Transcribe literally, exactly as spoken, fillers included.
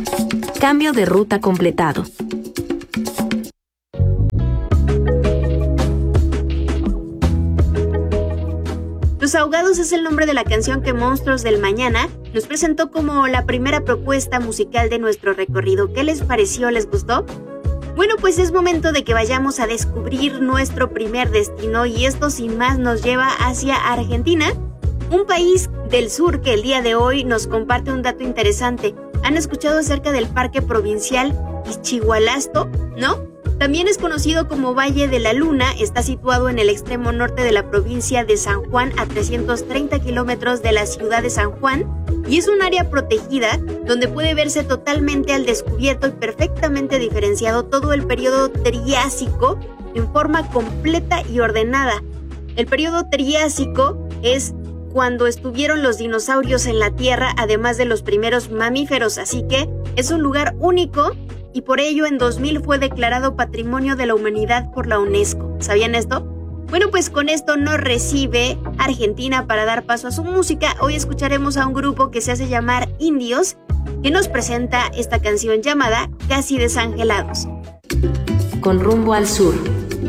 Cambio de ruta completado. Los Ahogados es el nombre de la canción que Monstruos del Mañana nos presentó como la primera propuesta musical de nuestro recorrido. ¿Qué les pareció? ¿Les gustó? Bueno, pues es momento de que vayamos a descubrir nuestro primer destino, y esto sin más nos lleva hacia Argentina, un país del sur que el día de hoy nos comparte un dato interesante. ¿Han escuchado acerca del Parque Provincial Ischigualasto? ¿No? También es conocido como Valle de la Luna. Está situado en el extremo norte de la provincia de San Juan, a trescientos treinta kilómetros de la ciudad de San Juan, y es un área protegida donde puede verse totalmente al descubierto y perfectamente diferenciado todo el periodo Triásico en forma completa y ordenada. El periodo Triásico es cuando estuvieron los dinosaurios en la Tierra, además de los primeros mamíferos, así que es un lugar único y por ello en dos mil fue declarado Patrimonio de la Humanidad por la UNESCO. ¿Sabían esto? Bueno, pues con esto nos recibe Argentina para dar paso a su música. Hoy escucharemos a un grupo que se hace llamar Indios, que nos presenta esta canción llamada Casi Desangelados. Con rumbo al sur.